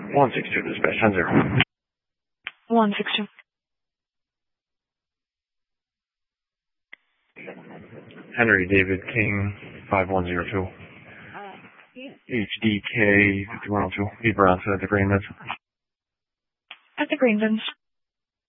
162 dispatch, 10-0. 162. Henry David King, 5102. HDK 5102. Heber on at the Green Bins. At the Green Bins.